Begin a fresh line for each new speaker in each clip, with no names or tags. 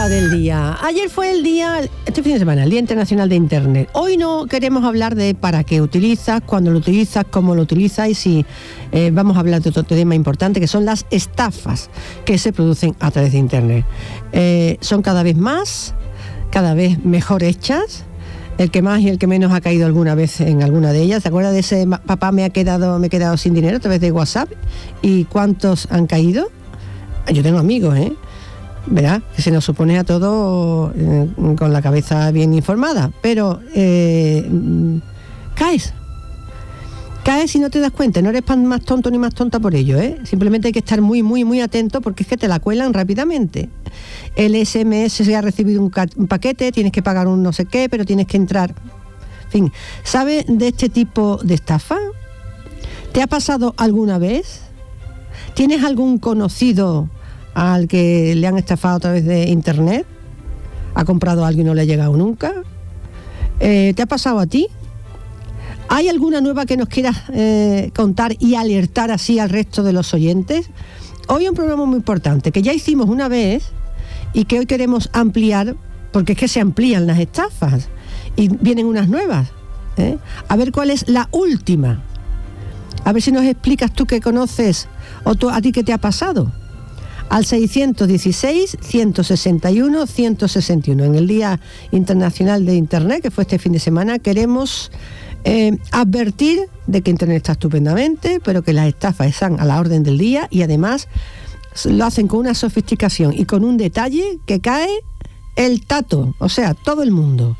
pregunta del día. Ayer fue el día, este fin de semana, el Día Internacional de Internet. Hoy no queremos hablar de para qué utilizas, cuándo lo utilizas, cómo lo utilizas y si vamos a hablar de otro tema importante que son las estafas que se producen a través de Internet. Son cada vez más, cada vez mejor hechas. El que más y el que menos ha caído alguna vez en alguna de ellas. ¿Te acuerdas de ese papá me he quedado sin dinero a través de WhatsApp? ¿Y cuántos han caído? Yo tengo amigos, ¿verdad? Que se nos supone a todos con la cabeza bien informada, pero caes y no te das cuenta, no eres más tonto ni más tonta por ello, simplemente hay que estar muy, muy, muy atento porque es que te la cuelan rápidamente. El SMS se ha recibido un paquete, tienes que pagar un no sé qué, pero tienes que entrar. En fin, ¿sabes de este tipo de estafa? ¿Te ha pasado alguna vez? ¿Tienes algún conocido al que le han estafado a través de Internet? ¿Ha comprado a alguien y no le ha llegado nunca? ¿Te ha pasado a ti? ¿Hay alguna nueva que nos quieras contar y alertar así al resto de los oyentes? Hoy un programa muy importante que ya hicimos una vez y que hoy queremos ampliar, porque es que se amplían las estafas y vienen unas nuevas. A ver cuál es la última. A ver si nos explicas tú qué conoces o a ti qué te ha pasado. Al 616-161-161. En el Día Internacional de Internet, que fue este fin de semana, queremos advertir de que Internet está estupendamente, pero que las estafas están a la orden del día y además lo hacen con una sofisticación y con un detalle que cae el tato, o sea, todo el mundo.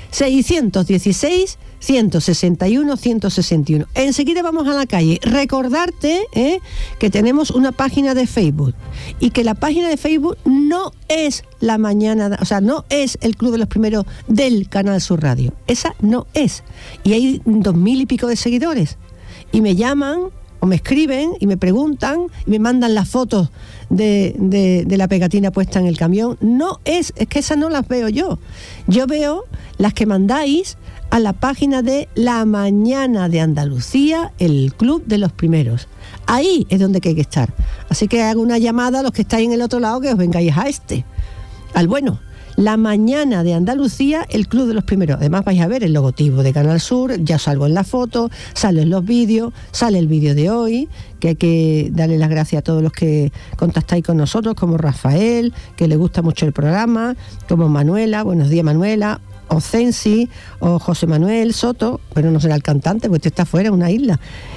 616-161-161. Enseguida vamos a la calle. Recordarte que tenemos una página de Facebook y que la página de Facebook no es La Mañana, o sea, no es el Club de los Primeros del Canal Sur Radio. Esa no es. Y hay 2.000 y pico de seguidores. Y me llaman o me escriben y me preguntan y me mandan las fotos de la pegatina puesta en el camión. No es que esas no las veo yo. Yo veo las que mandáis a la página de La Mañana de Andalucía, el Club de los Primeros. Ahí es donde hay que estar. Así que hago una llamada a los que estáis en el otro lado que os vengáis a al bueno. La Mañana de Andalucía, el Club de los Primeros. Además vais a ver el logotipo de Canal Sur, ya salgo en la foto, salen los vídeos, sale el vídeo de hoy, que hay que darle las gracias a todos los que contactáis con nosotros, como Rafael, que le gusta mucho el programa, como Manuela, buenos días Manuela, o Censi, o José Manuel Soto, pero no será el cantante, porque está fuera, en una isla.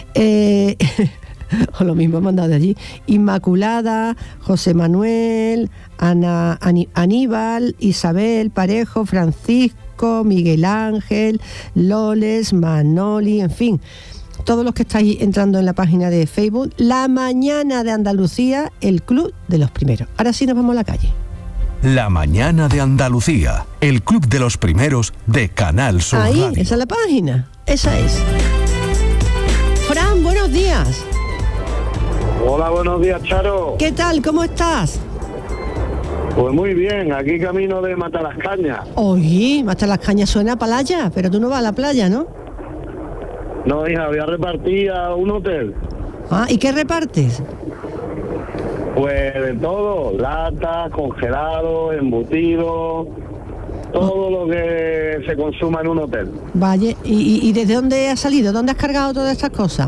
O lo mismo mandado de allí. Inmaculada, José Manuel, Ana, Aníbal, Isabel, Parejo, Francisco, Miguel Ángel, Loles, Manoli, en fin, todos los que estáis entrando en la página de Facebook, La Mañana de Andalucía, el Club de los Primeros. Ahora sí nos vamos a la calle.
La Mañana de Andalucía, el Club de los Primeros de Canal Sur Radio.
Ahí, esa es la página, esa es. Fran, buenos días.
Hola, buenos días, Charo.
¿Qué tal? ¿Cómo estás?
Pues muy bien, aquí camino de Matalascañas.
Oye, Matalascañas suena a playa, pero tú no vas a la playa, ¿no?
No, hija, voy a repartir a un hotel.
Ah, ¿y qué repartes?
Pues de todo, latas, congelados, embutidos, todo lo que se consuma en un hotel.
Vaya, ¿y desde dónde has salido? ¿Dónde has cargado todas estas cosas?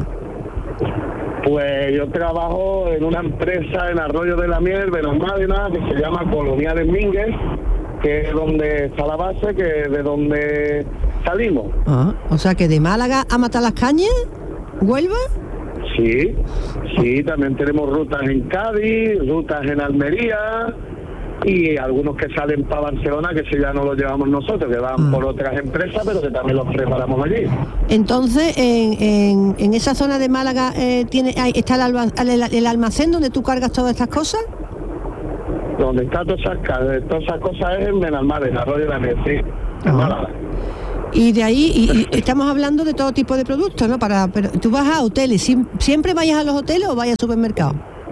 Pues yo trabajo en una empresa en Arroyo de la Miel, Benalmádena, que se llama Coloniales Mínguez, que es donde está la base, que es de donde salimos.
Ah, o sea que de Málaga a Matalascañas, ¿Huelva?
Sí, también tenemos rutas en Cádiz, rutas en Almería y algunos que salen para Barcelona, que si ya no los llevamos nosotros, que van por otras empresas, pero que también los preparamos allí.
Entonces, en esa zona de Málaga está el almacén donde tú cargas todas estas cosas.
Donde está todas esas cosas es en Benalmádena, Arroyo de la Miel, sí, en Málaga.
Y de ahí, y estamos hablando de todo tipo de productos, ¿no? Pero tú vas a hoteles, ¿siempre vayas a los hoteles o vayas a supermercados?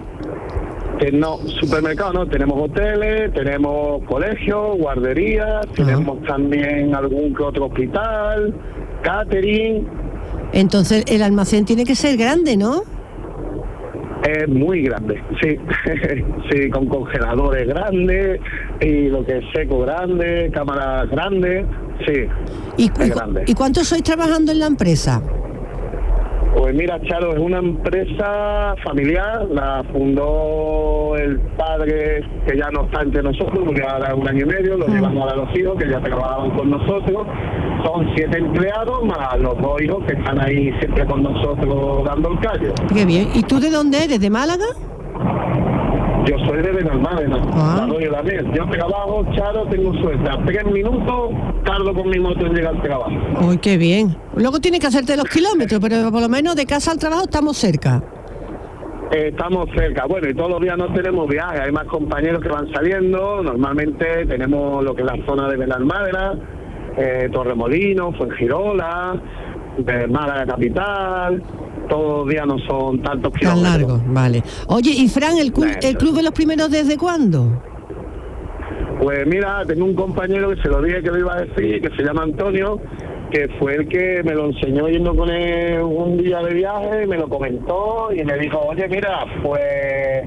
No, supermercados no, tenemos hoteles, tenemos colegios, guarderías, tenemos también algún que otro hospital, catering.
Entonces el almacén tiene que ser grande, ¿no?
Es muy grande, sí. Sí, con congeladores grandes y lo que es seco grande, cámaras grandes, sí. Es grande.
¿Y cuántos sois trabajando en la empresa?
Pues mira, Charo, es una empresa familiar, la fundó el padre, que ya no está entre nosotros, porque ahora es 1 año y medio, lo llevamos ahora a los hijos, que ya trabajaban con nosotros. Son 7 empleados, más los 2 hijos que están ahí siempre con nosotros dando el callo.
Qué bien. ¿Y tú de dónde eres? ¿De Málaga?
Yo soy de Benalmádena, también. Yo trabajo, Charo, tengo suerte. A 3 minutos tardo con mi moto en llegar al trabajo.
Uy, qué bien. Luego tienes que hacerte los kilómetros, pero por lo menos de casa al trabajo estamos cerca.
Estamos cerca. Bueno, y todos los días no tenemos viajes. Hay más compañeros que van saliendo. Normalmente tenemos lo que es la zona de Benalmádena, Torremolinos, Fuengirola, de Málaga capital. Todos los días no son tantos kilómetros.
Tan largo, vale. Oye, y Fran, ¿el club de los primeros desde cuándo?
Pues mira, tengo un compañero que se lo dije que lo iba a decir, que se llama Antonio, que fue el que me lo enseñó yendo con él un día de viaje, y me lo comentó y me dijo, oye, mira, pues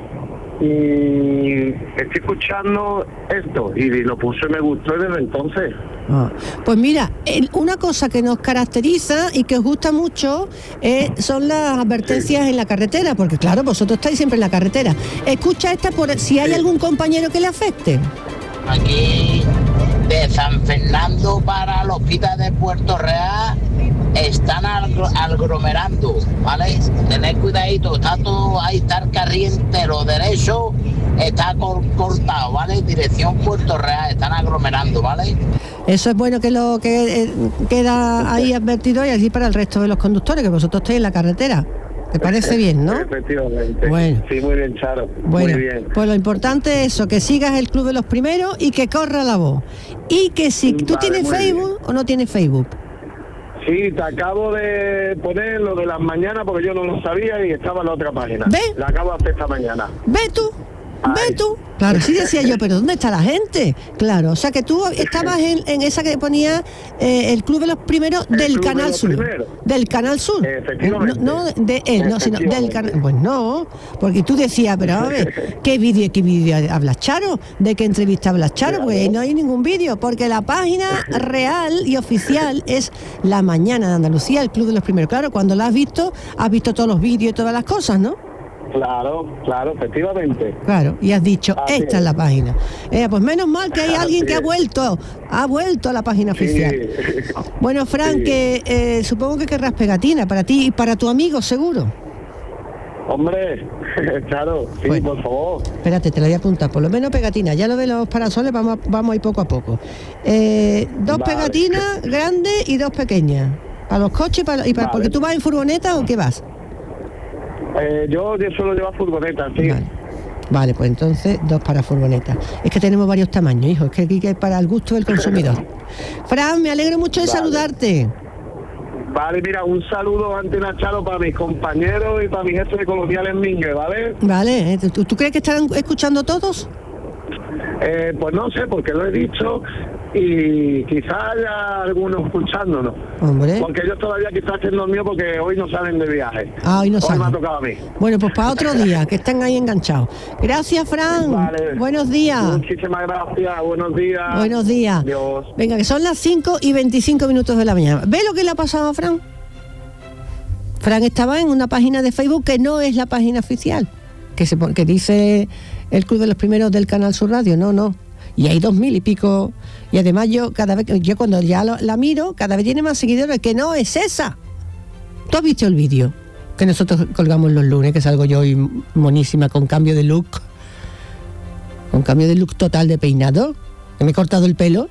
estoy escuchando esto, y lo puse y me gustó, y desde entonces.
Pues mira, una cosa que nos caracteriza y que os gusta mucho son las advertencias en la carretera, porque claro, vosotros estáis siempre en la carretera. Escucha esta por si hay algún compañero que le afecte.
Aquí de San Fernando para el hospital de Puerto Real están aglomerando, ¿vale? Tened cuidadito, está todo, ahí está el carril entero derecho, está cortado, ¿vale? Dirección Puerto Real, están aglomerando, ¿vale?
Eso es bueno que lo que queda ahí advertido, y así para el resto de los conductores, que vosotros estáis en la carretera. ¿Te parece bien, no?
Efectivamente.
Bueno.
Sí, muy bien, Charo.
Bueno,
muy bien.
Pues lo importante es eso, que sigas el Club de los Primeros y que corra la voz. Y que si tú tienes Facebook o no tienes Facebook.
Sí, te acabo de poner lo de las mañanas porque yo no lo sabía y estaba en la otra página.
¿Ve?
La acabo de hacer esta mañana.
¿Ve tú? ¿Ve tú? Claro, sí decía yo, pero ¿dónde está la gente? Claro, o sea que tú estabas en esa que ponía el Club de los Primeros del Canal Sur. Del Canal Sur.
Efectivamente.
No de él, no, sino del Canal. Pues no, porque tú decías, pero a ver, ¿qué vídeo habla Charo? ¿De qué entrevista habla Charo? Pues no hay ningún vídeo, porque la página real y oficial es La Mañana de Andalucía, el Club de los Primeros. Claro, cuando la has visto todos los vídeos y todas las cosas, ¿no?
Claro, efectivamente.
Claro, y has dicho,
Así
esta es la página. Pues menos mal que hay alguien que ha vuelto a la página oficial. Bueno, Fran,
Sí.
que supongo que querrás pegatina para ti y para tu amigo, seguro.
Hombre, claro, sí,
Bueno.
por favor.
Espérate, te la voy a apuntar, por lo menos pegatina. Ya lo de los parasoles, vamos a ir poco a poco. 2
Vale.
pegatinas grandes y 2 pequeñas. Para los coches y para
Vale.
porque tú vas en furgoneta o qué vas.
Yo suelo llevar furgoneta, sí.
Vale, pues entonces 2 para furgoneta. Es que tenemos varios tamaños, hijo, es que aquí es para el gusto del consumidor. Fran, me alegro mucho de saludarte.
Vale, mira, un saludo antes de Charo para mis compañeros y para mi jefe de Coloniales Mingue, ¿vale?
Vale, ¿tú crees que estarán escuchando todos?
Pues no sé, porque lo he dicho y quizás haya algunos escuchándonos.
Hombre.
Porque ellos todavía quizás estén dormidos porque hoy no salen de viaje.
Hoy no
Hoy
salen.
me ha tocado a mí.
Bueno, pues para otro día, que estén ahí enganchados. Gracias, Fran.
Vale.
Buenos días.
Muchísimas gracias, buenos días.
Buenos días.
Adiós.
Venga, que son las 5:25 de la mañana. ¿Ve lo que le ha pasado a Fran? Fran estaba en una página de Facebook que no es la página oficial, que dice el Club de los Primeros del Canal Sur Radio. No. Y hay 2.000 y pico. Y además yo cuando ya la miro, cada vez tiene más seguidores, que no es esa. ¿Tú has visto el vídeo que nosotros colgamos los lunes, que salgo yo hoy monísima con cambio de look? Con cambio de look total de peinado, que me he cortado el pelo.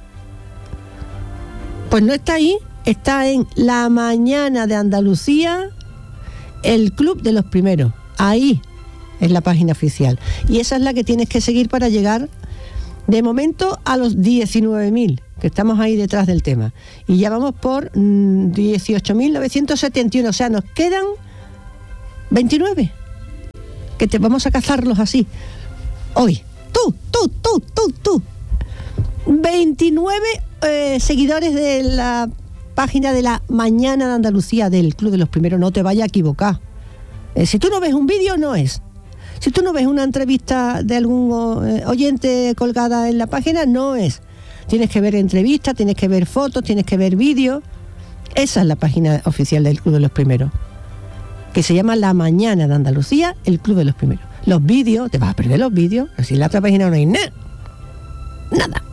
Pues no está ahí, está en La Mañana de Andalucía, el Club de los Primeros. Ahí es la página oficial. Y esa es la que tienes que seguir para llegar, de momento, a los 19.000, que estamos ahí detrás del tema. Y ya vamos por 18.971, o sea, nos quedan 29. Que vamos a cazarlos así. Hoy. Tú. 29 seguidores de la página de La Mañana de Andalucía del Club de los Primeros. No te vayas a equivocar. Si tú no ves un vídeo, no es. Si tú no ves una entrevista de algún oyente colgada en la página, no es. Tienes que ver entrevistas, tienes que ver fotos, tienes que ver vídeos. Esa es la página oficial del Club de los Primeros, que se llama La Mañana de Andalucía, el Club de los Primeros. Los vídeos, te vas a perder los vídeos, pero si en la otra página no hay nada.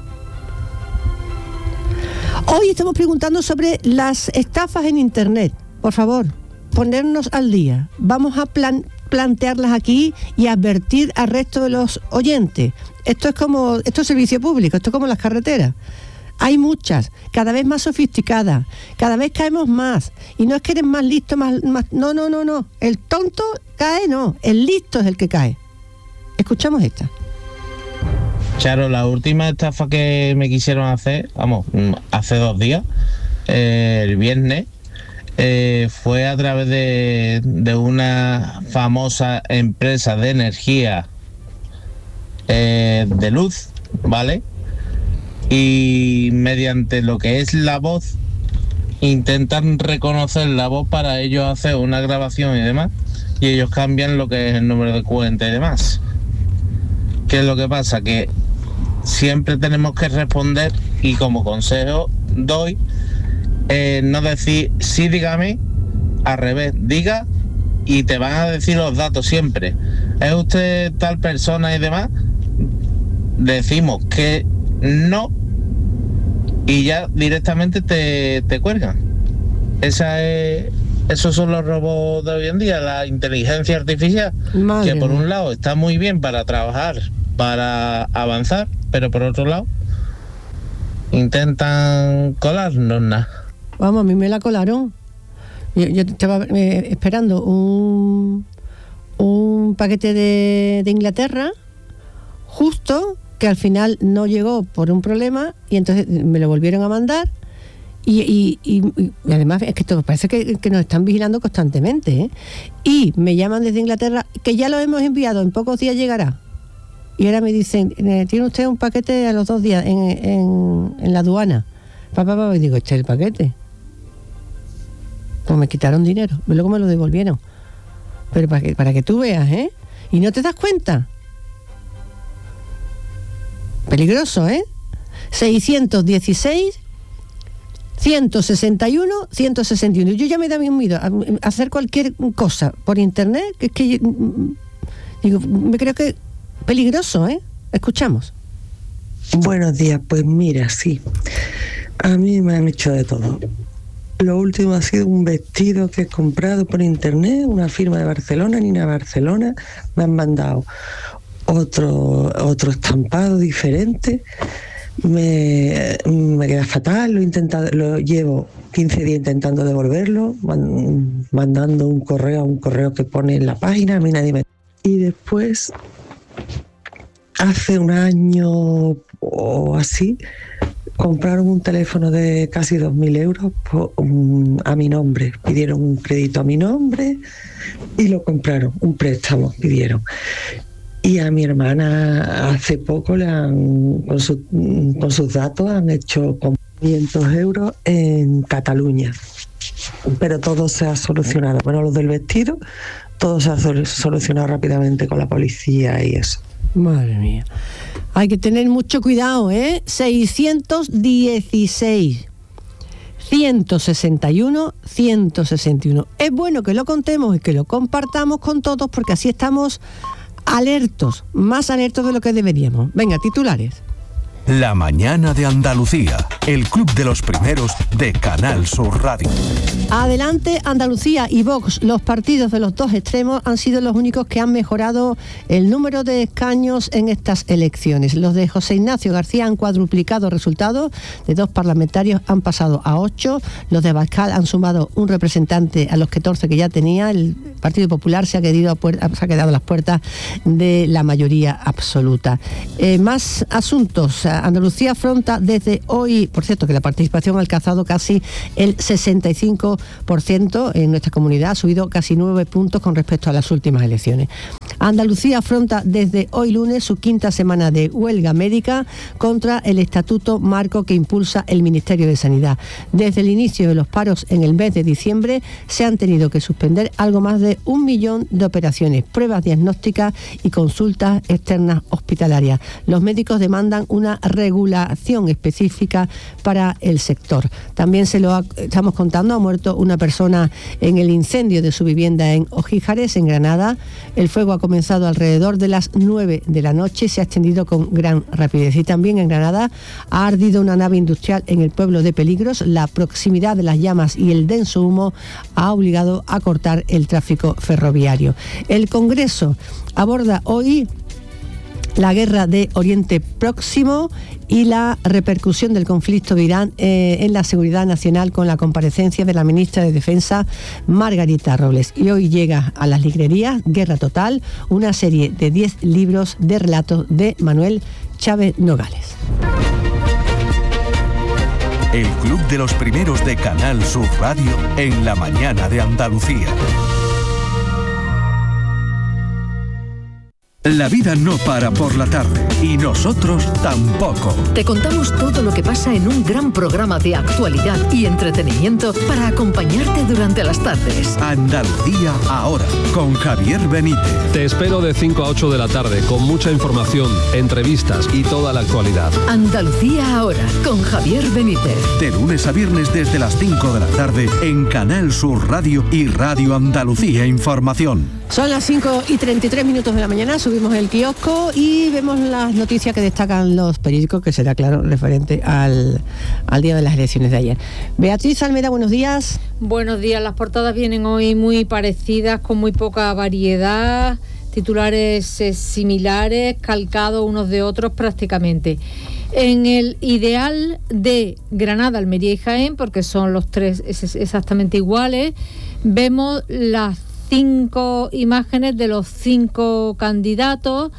Hoy estamos preguntando sobre las estafas en Internet. Por favor, ponernos al día. Vamos a plantearlas aquí y advertir al resto de los oyentes. Esto es servicio público, esto es como las carreteras. Hay muchas, cada vez más sofisticadas, cada vez caemos más. Y no es que eres más listo, más... No. El tonto cae, no. El listo es el que cae. Escuchamos esta.
Charo, la última estafa que me quisieron hacer, hace 2 días, el viernes, fue a través de una famosa empresa de energía de luz, ¿vale? Y mediante lo que es la voz, intentan reconocer la voz para ellos hacer una grabación y demás, y ellos cambian lo que es el número de cuenta y demás. ¿Qué es lo que pasa? Que siempre tenemos que responder, y como consejo doy, no decir sí, dígame, al revés, diga, y te van a decir los datos siempre. ¿Es usted tal persona y demás? Decimos que no, y ya directamente te cuelgan. Esos son los robos de hoy en día, la inteligencia artificial. Madre que por un lado está muy bien para trabajar, para avanzar, pero por otro lado intentan colarnos nada.
Vamos, a mí me la colaron. Yo estaba esperando un paquete de Inglaterra, justo, que al final no llegó por un problema, y entonces me lo volvieron a mandar, y además es que todo parece que nos están vigilando constantemente, ¿eh? Y me llaman desde Inglaterra, que ya lo hemos enviado, en pocos días llegará. Y ahora me dicen, tiene usted un paquete a los 2 días en la aduana. Y digo, este es el paquete. Pues me quitaron dinero, luego me lo devolvieron. Pero para que tú veas, ¿eh? Y no te das cuenta. Peligroso, ¿eh? 616 161 161. Yo ya me da miedo a hacer cualquier cosa por internet, que es que digo, me creo que peligroso, ¿eh? Escuchamos.
Buenos días, pues mira, sí. A mí me han hecho de todo. Lo último ha sido un vestido que he comprado por internet, una firma de Barcelona, Nina Barcelona. Me han mandado otro estampado diferente. Me queda fatal, lo llevo 15 días intentando devolverlo, mandando un correo que pone en la página, a mí nadie me... Y después, hace un año o así, compraron un teléfono de casi 2.000 euros a mi nombre. Pidieron un crédito a mi nombre y lo compraron, un préstamo pidieron. Y a mi hermana hace poco con sus datos han hecho 500 euros en Cataluña. Pero todo se ha solucionado. Bueno, lo del vestido, todo se ha solucionado rápidamente con la policía y eso.
Madre mía. Hay que tener mucho cuidado, ¿eh? 616 161 161. Es bueno que lo contemos y que lo compartamos con todos, porque así estamos alertos, más alertos de lo que deberíamos. Venga, titulares.
La Mañana de Andalucía, el Club de los Primeros de Canal Sur Radio.
Adelante Andalucía y Vox. Los partidos de los dos extremos han sido los únicos que han mejorado el número de escaños en estas elecciones. Los de José Ignacio García han cuadruplicado resultados, de 2 parlamentarios han pasado a 8, los de Abascal han sumado un representante a los 14 que ya tenía. El Partido Popular se ha quedado a las puertas de la mayoría absoluta. Más asuntos. Andalucía afronta desde hoy, por cierto, que la participación ha alcanzado casi el 65% en nuestra comunidad, ha subido casi 9 puntos con respecto a las últimas elecciones. Andalucía afronta desde hoy lunes su quinta semana de huelga médica contra el estatuto marco que impulsa el Ministerio de Sanidad. Desde el inicio de los paros en el mes de diciembre se han tenido que suspender algo más de 1 millón de operaciones, pruebas diagnósticas y consultas externas hospitalarias. Los médicos demandan una regulación específica para el sector. También estamos contando, ha muerto una persona en el incendio de su vivienda en Ojíjares, en Granada. El fuego ha comenzado alrededor de las 9 de la noche y se ha extendido con gran rapidez. Y también en Granada ha ardido una nave industrial en el pueblo de Peligros. La proximidad de las llamas y el denso humo ha obligado a cortar el tráfico ferroviario. El Congreso aborda hoy la guerra de Oriente Próximo y la repercusión del conflicto de Irán en la seguridad nacional, con la comparecencia de la ministra de Defensa, Margarita Robles. Y hoy llega a las librerías Guerra Total, una serie de 10 libros de relatos de Manuel Chávez Nogales.
El Club de los Primeros de Canal Sur Radio en la mañana de Andalucía. La vida no para por la tarde y nosotros tampoco.
Te contamos todo lo que pasa en un gran programa de actualidad y entretenimiento para acompañarte durante las tardes.
Andalucía ahora, con Javier Benítez.
Te espero de 5 a 8 de la tarde con mucha información, entrevistas y toda la actualidad.
Andalucía ahora, con Javier Benítez.
De lunes a viernes desde las 5 de la tarde en Canal Sur Radio y Radio Andalucía Información.
Son las 5:33 de la mañana, subimos el kiosco y vemos las noticias que destacan los periódicos, que será, claro, referente al día de las elecciones de ayer. Beatriz Almeida, buenos días.
Buenos días, las portadas vienen hoy muy parecidas, con muy poca variedad, titulares similares, calcados unos de otros prácticamente. En el ideal de Granada, Almería y Jaén, porque son los tres exactamente iguales, vemos las 5 imágenes de los 5 candidatos,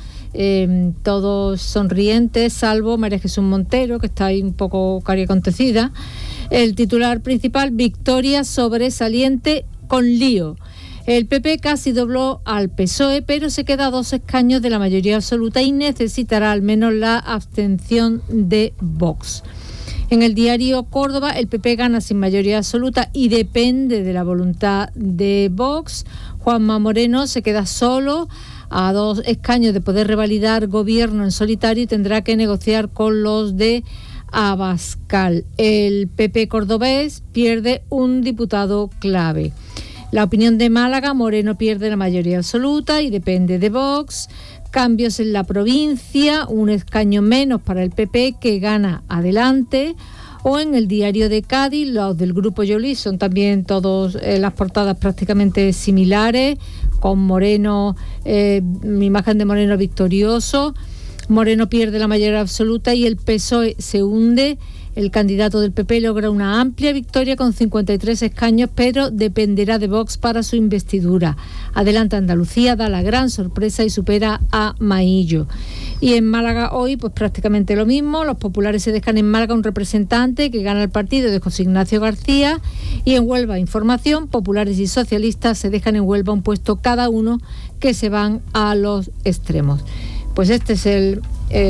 todos sonrientes, salvo María Jesús Montero, que está ahí un poco cariacontecida. El titular principal: victoria sobresaliente con lío. El PP casi dobló al PSOE, pero se queda a 2 escaños de la mayoría absoluta y necesitará al menos la abstención de Vox. En el diario Córdoba, el PP gana sin mayoría absoluta y depende de la voluntad de Vox. Juanma Moreno se queda solo a 2 escaños de poder revalidar gobierno en solitario y tendrá que negociar con los de Abascal. El PP cordobés pierde un diputado clave. La Opinión de Málaga: Moreno pierde la mayoría absoluta y depende de Vox. Cambios en la provincia, 1 escaño menos para el PP, que gana Adelante. O en el diario de Cádiz, los del Grupo Yolí son también todos las portadas prácticamente similares, con Moreno, imagen de Moreno victorioso. Moreno pierde la mayoría absoluta y el PSOE se hunde. El candidato del PP logra una amplia victoria con 53 escaños, pero dependerá de Vox para su investidura. Adelante Andalucía da la gran sorpresa y supera a Maillo. Y en Málaga hoy, pues prácticamente lo mismo. Los populares se dejan en Málaga un representante que gana el partido de José Ignacio García. Y en Huelva, información: populares y socialistas se dejan en Huelva un puesto cada uno, que se van a los extremos. Pues este es el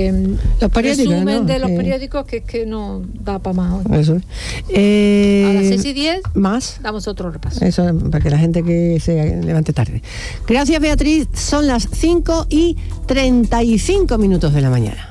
resumen de los periódicos, que es que no da para más hoy.
Eso.
A las 6:10
más
damos otro repaso.
Eso, para que la gente que se levante tarde. Gracias, Beatriz. Son las 5:35 de la mañana.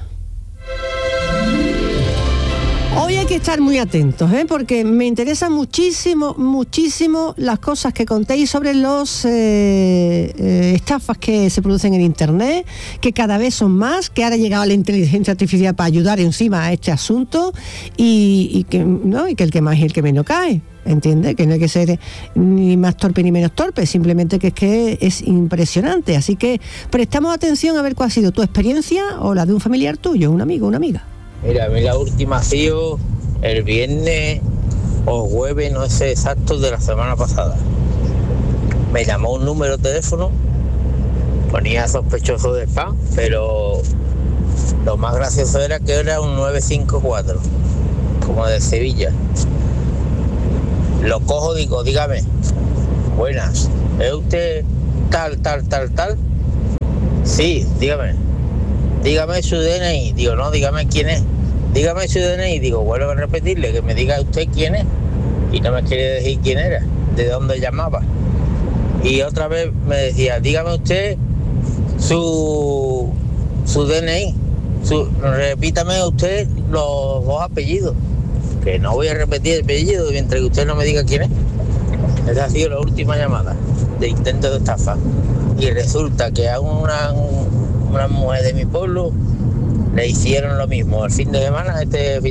Hoy hay que estar muy atentos, porque me interesan muchísimo las cosas que contéis sobre los estafas que se producen en Internet, que cada vez son más, que ahora ha llegado la inteligencia artificial para ayudar encima a este asunto y que el que más y el que menos cae. ¿Entiendes? Que no hay que ser ni más torpe ni menos torpe, simplemente que es impresionante. Así que prestamos atención a ver cuál ha sido tu experiencia o la de un familiar tuyo, un amigo, una amiga.
Mira, a mí la última ha sido el viernes o jueves, no sé exacto, de la semana pasada. Me llamó un número de teléfono, ponía sospechoso de spam, pero lo más gracioso era que era un 954, como de Sevilla. Lo cojo, digo, dígame, buenas, ¿es usted tal? Sí, dígame su DNI. Digo, no, dígame quién es. Dígame su DNI. Digo, vuelvo a repetirle, que me diga usted quién es. Y no me quiere decir quién era, de dónde llamaba. Y otra vez me decía, dígame usted su DNI. Repítame usted los dos apellidos. Que no voy a repetir el apellido mientras que usted no me diga quién es. Esa ha sido la última llamada de intento de estafa. Y resulta que a una mujer de mi pueblo le hicieron lo mismo este fin de semana,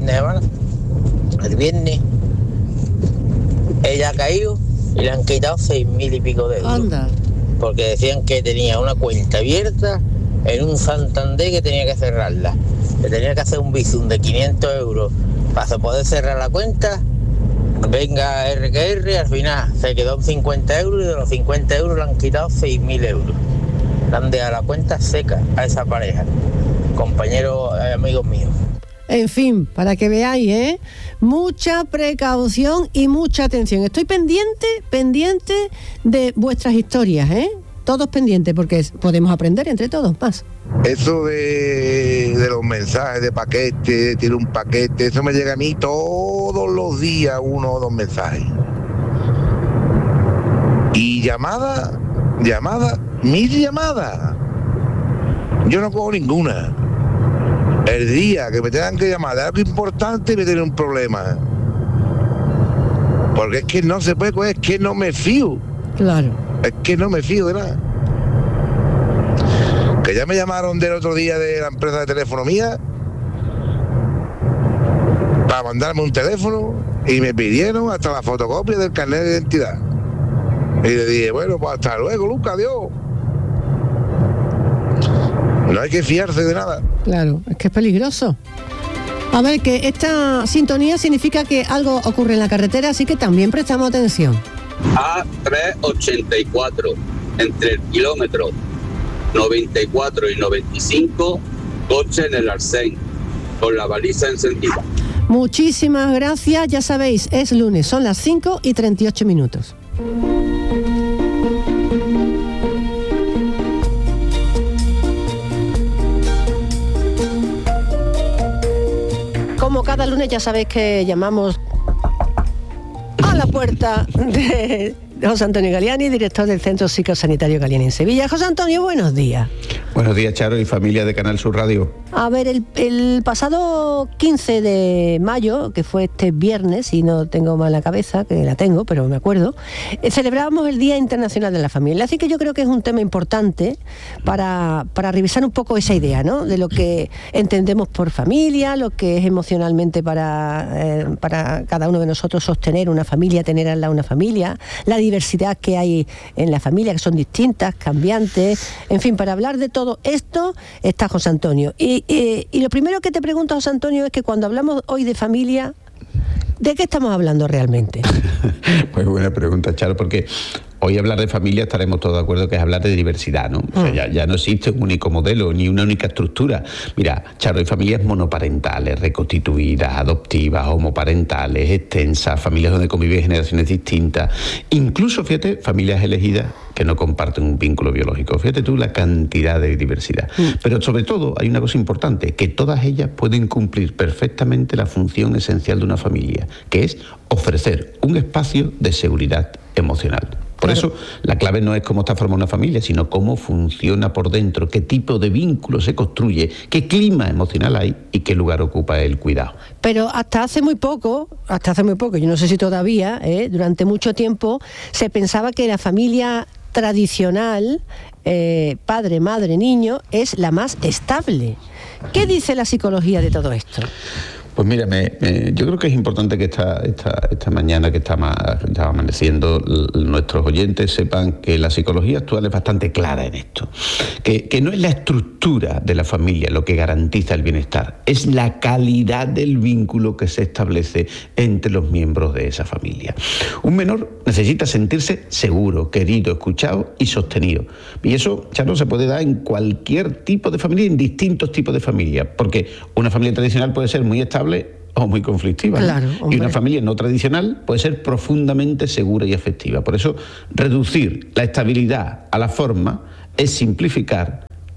el viernes. Ella ha caído y le han quitado 6.000 y pico de euros.
Anda.
Porque decían que tenía una cuenta abierta en un Santander que tenía que cerrarla. Que tenía que hacer un bizum de 500 euros para poder cerrar la cuenta. Venga RQR, al final se quedó en 50 euros y de los 50 euros le han quitado 6.000 euros. Le han dejado la cuenta seca a esa pareja, compañeros, amigos míos.
En fin, para que veáis, mucha precaución y mucha atención. Estoy pendiente de vuestras historias, todos pendientes, porque podemos aprender entre todos más.
Eso de los mensajes de paquete, tiene un paquete, eso me llega a mí todos los días, 1 o 2 mensajes. Y llamadas, 1000 llamadas. Yo no cojo ninguna. El día que me tengan que llamar de algo importante me tiene un problema. Porque es que no se puede coger, es que no me fío.
Claro.
Es que no me fío de nada. Que ya me llamaron del otro día de la empresa de teléfono mía para mandarme un teléfono y me pidieron hasta la fotocopia del carnet de identidad. Y le dije, bueno, pues hasta luego, Lucas, adiós. No hay que fiarse de nada. Claro, es que es peligroso. A ver, que esta sintonía significa que algo ocurre en la carretera, así que también prestamos atención.
A384, entre el kilómetro 94 y 95, coche en el Arsén, con la baliza encendida.
Muchísimas gracias, ya sabéis, es lunes, son las 5:38. Como cada lunes ya sabéis que llamamos a la puerta de José Antonio Galiani, director del Centro Psicosanitario Galiani en Sevilla. José Antonio, buenos días.
Buenos días, Charo y familia de Canal Sur Radio.
A ver, el pasado 15 de mayo, que fue este viernes, si no tengo mal la cabeza, que la tengo, pero me acuerdo, celebrábamos el Día Internacional de la Familia. Así que yo creo que es un tema importante para revisar un poco esa idea, ¿no? De lo que entendemos por familia, lo que es emocionalmente para cada uno de nosotros sostener una familia, tener al lado una familia, la diversidad que hay en la familia, que son distintas, cambiantes, en fin, para hablar de todo esto está José Antonio. Y lo primero que te pregunto, José Antonio, es que cuando hablamos hoy de familia, ¿de qué estamos hablando realmente?
Pues buena pregunta, Charo, porque hoy hablar de familia estaremos todos de acuerdo que es hablar de diversidad, ¿no? O sea, ya no existe un único modelo ni una única estructura. Mira, Charo, hay familias monoparentales, reconstituidas, adoptivas, homoparentales, extensas, familias donde conviven generaciones distintas, incluso, fíjate, familias elegidas que no comparten un vínculo biológico. Fíjate tú la cantidad de diversidad. Pero sobre todo hay una cosa importante, que todas ellas pueden cumplir perfectamente la función esencial de una familia, que es ofrecer un espacio de seguridad emocional. Por eso, la clave no es cómo está formada una familia, sino cómo funciona por dentro, qué tipo de vínculo se construye, qué clima emocional hay y qué lugar ocupa el cuidado.
Pero hasta hace muy poco, yo no sé si todavía, durante mucho tiempo, se pensaba que la familia tradicional, padre, madre, niño, es la más estable. ¿Qué dice la psicología de todo esto?
Pues mira, yo creo que es importante que esta mañana que está amaneciendo, nuestros oyentes sepan que la psicología actual es bastante clara en esto. Que no es la estructura de la familia lo que garantiza el bienestar, es la calidad del vínculo que se establece entre los miembros de esa familia. Un menor necesita sentirse seguro, querido, escuchado y sostenido. Y eso, Charo, se puede dar en cualquier tipo de familia, en distintos tipos de familia, porque una familia tradicional puede ser muy estable o muy conflictiva,
claro,
¿no? Y una familia no tradicional puede ser profundamente segura y afectiva. Por eso, reducir la estabilidad a la forma es simplificar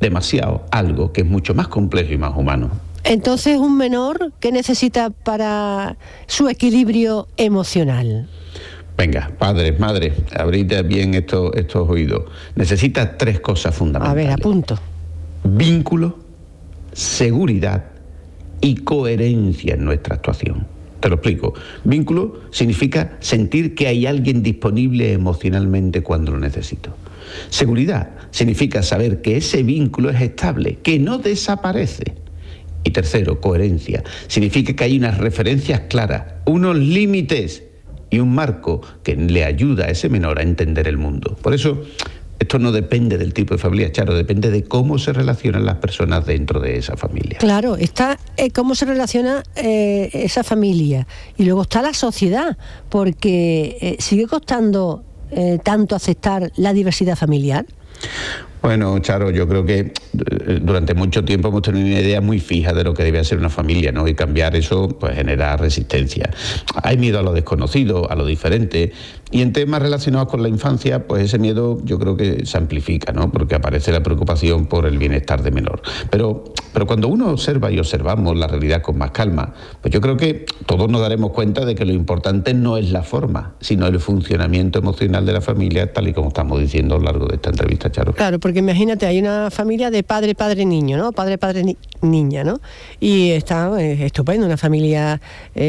demasiado algo que es mucho más complejo y más humano.
Entonces, un menor, ¿qué necesita para su equilibrio emocional?
Venga, padres, madres, abrid bien estos oídos. Necesita 3 cosas fundamentales.
A ver, apunto.
Vínculo, seguridad y coherencia en nuestra actuación. Te lo explico. Vínculo significa sentir que hay alguien disponible emocionalmente cuando lo necesito. Seguridad significa saber que ese vínculo es estable, que no desaparece. Y tercero, coherencia. Significa que hay unas referencias claras, unos límites y un marco que le ayuda a ese menor a entender el mundo. Por eso, esto no depende del tipo de familia, Charo, depende de cómo se relacionan las personas dentro de esa familia.
Claro, está cómo se relaciona esa familia. Y luego está la sociedad, porque sigue costando tanto aceptar la diversidad familiar.
Bueno, Charo, yo creo que durante mucho tiempo hemos tenido una idea muy fija de lo que debe ser una familia, ¿no? Y cambiar eso, pues genera resistencia. Hay miedo a lo desconocido, a lo diferente. Y en temas relacionados con la infancia, pues ese miedo yo creo que se amplifica, ¿no? Porque aparece la preocupación por el bienestar de menor. Pero cuando uno observa y observamos la realidad con más calma, pues yo creo que todos nos daremos cuenta de que lo importante no es la forma, sino el funcionamiento emocional de la familia, tal y como estamos diciendo a lo largo de esta entrevista, Charo.
Claro, porque imagínate, hay una familia de padre, niño, ¿no? Padre, niña, ¿no? Y está estupendo, una familia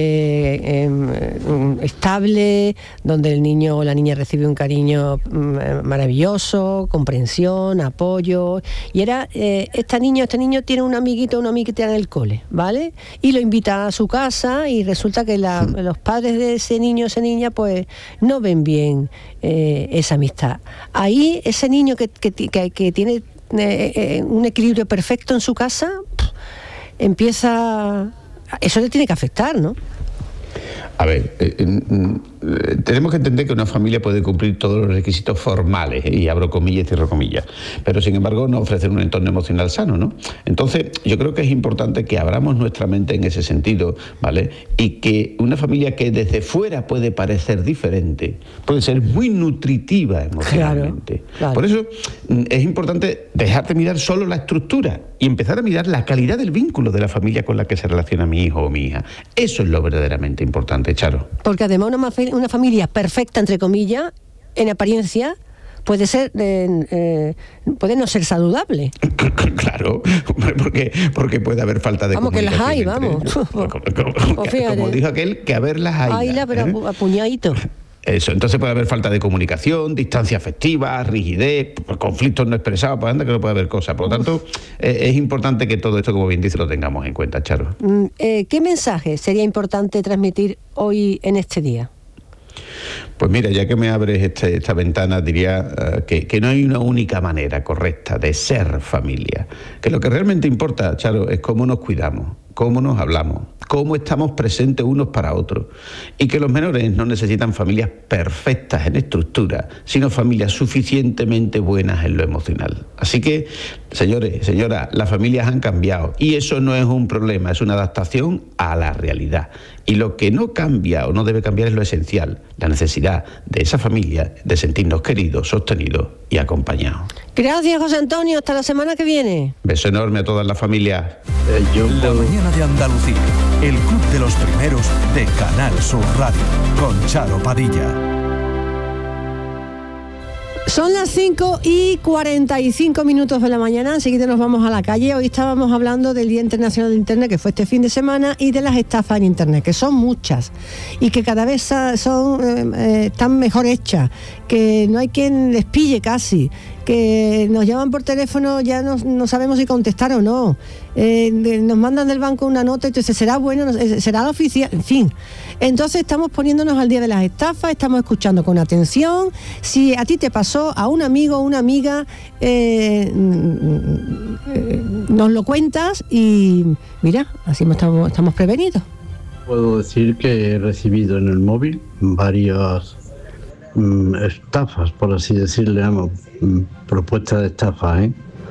estable, donde el niño o la niña recibe un cariño maravilloso, comprensión, apoyo. Y este niño tiene un amiguito o una amiguita en el cole, ¿vale? Y lo invita a su casa y resulta que los padres de ese niño o esa niña pues no ven bien esa amistad. Ahí ese niño que tiene un equilibrio perfecto en su casa, eso le tiene que afectar, ¿no?
A ver, tenemos que entender que una familia puede cumplir todos los requisitos formales, y abro comillas y cierro comillas, pero sin embargo no ofrecer un entorno emocional sano, ¿no? Entonces, yo creo que es importante que abramos nuestra mente en ese sentido, ¿vale? Y que una familia que desde fuera puede parecer diferente, puede ser muy nutritiva emocionalmente. Claro. Por eso es importante dejar de mirar solo la estructura y empezar a mirar la calidad del vínculo de la familia con la que se relaciona mi hijo o mi hija. Eso es lo verdaderamente importante, Charo.
Porque además una familia perfecta, entre comillas, en apariencia, puede no ser saludable.
Claro, porque puede haber falta de comunicación.
Vamos, que las hay, vamos.
Como dijo aquel, que a ver las hay.
Hayla, pero a puñadito.
Eso, entonces puede haber falta de comunicación, distancia afectiva, rigidez, conflictos no expresados, pues anda que no puede haber cosas. Por lo tanto, es importante que todo esto, como bien dice, lo tengamos en cuenta, Charo.
¿Qué mensaje sería importante transmitir hoy en este día?
Pues mira, ya que me abres esta ventana, diría que no hay una única manera correcta de ser familia. Que lo que realmente importa, Charo, es cómo nos cuidamos, cómo nos hablamos, cómo estamos presentes unos para otros. Y que los menores no necesitan familias perfectas en estructura, sino familias suficientemente buenas en lo emocional. Así que, señores, señoras, las familias han cambiado y eso no es un problema, es una adaptación a la realidad. Y lo que no cambia o no debe cambiar es lo esencial, la necesidad de esa familia de sentirnos queridos, sostenidos y acompañados.
Gracias, José Antonio. Hasta la semana que viene.
Beso enorme a todas las familias.
La mañana de Andalucía, el club de los primeros de Canal Sur Radio, con Charo Padilla.
Son las 5:45 de la mañana, enseguida nos vamos a la calle. Hoy estábamos hablando del Día Internacional de Internet, que fue este fin de semana, y de las estafas en Internet, que son muchas y que cada vez están mejor hechas, que no hay quien les pille casi, que nos llaman por teléfono, ya no sabemos si contestar o no, nos mandan del banco una nota y entonces será bueno, será la oficial, en fin. Entonces estamos poniéndonos al día de las estafas, estamos escuchando con atención. Si a ti te pasó, a un amigo o una amiga, nos lo cuentas y mira, así estamos prevenidos.
Puedo decir que he recibido en el móvil varias estafas, por así decirle, propuestas de estafa,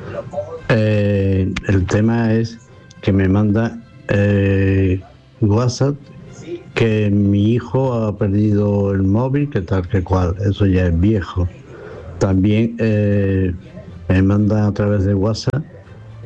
el tema es que me manda WhatsApp que mi hijo ha perdido el móvil, que tal que cual, eso ya es viejo. También me manda a través de WhatsApp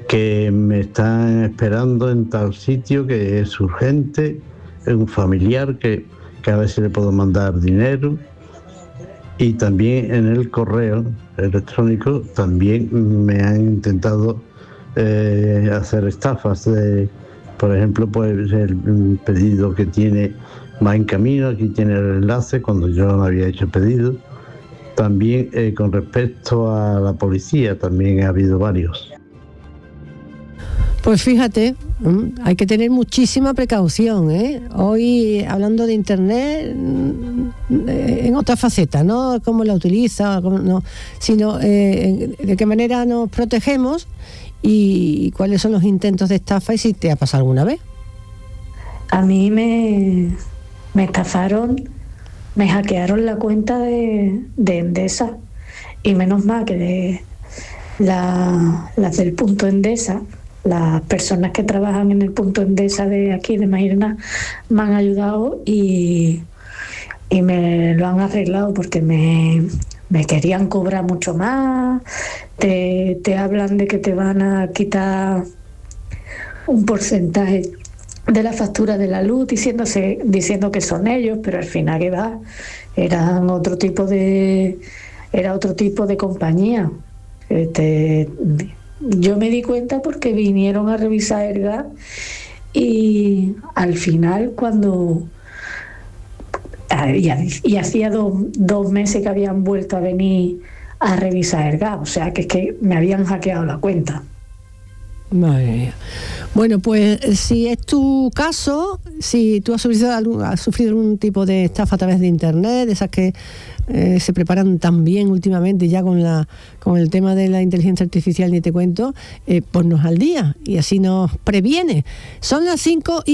que me están esperando en tal sitio, que es urgente, es un familiar que a ver si le puedo mandar dinero. Y también en el correo electrónico también me han intentado hacer estafas. Por ejemplo, pues el pedido que tiene va en camino, aquí tiene el enlace cuando yo no había hecho pedido. También con respecto a la policía también ha habido varios.
Pues fíjate, hay que tener muchísima precaución, ¿eh? Hoy, hablando de Internet, en otra faceta, no cómo la utiliza, no, sino de qué manera nos protegemos y cuáles son los intentos de estafa y si te ha pasado alguna vez.
A mí me estafaron, me hackearon la cuenta de Endesa, y menos mal que de las del punto Endesa, las personas que trabajan en el punto Endesa de aquí de Mairena me han ayudado y me lo han arreglado, porque me querían cobrar mucho más. Te hablan de que te van a quitar un porcentaje de la factura de la luz, diciendo que son ellos, pero al final que va, era otro tipo de compañía. Yo me di cuenta porque vinieron a revisar el gas y al final y hacía dos meses que habían vuelto a venir a revisar el gas, o sea que es que me habían hackeado la cuenta.
Madre mía. Bueno, pues si es tu caso, si tú has sufrido algún tipo de estafa a través de Internet, de esas que se preparan tan bien últimamente ya con el tema de la inteligencia artificial, ni te cuento, ponnos al día y así nos previene. Son las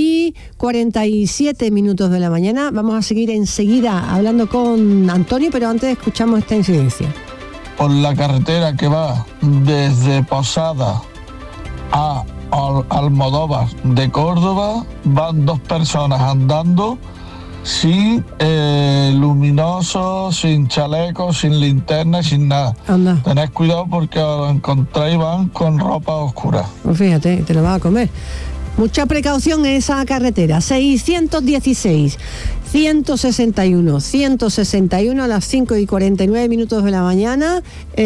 5:47 de la mañana. Vamos a seguir enseguida hablando con Antonio, pero antes escuchamos esta incidencia.
Por la carretera que va desde Posada a Almodóvar de Córdoba van dos personas andando sin luminosos, sin chalecos, sin linterna, sin nada. Anda. Tened cuidado porque os encontráis, van con ropa oscura.
Pues fíjate, te lo vas a comer. Mucha precaución en esa carretera. 616 161 161 a las 5:49 de la mañana.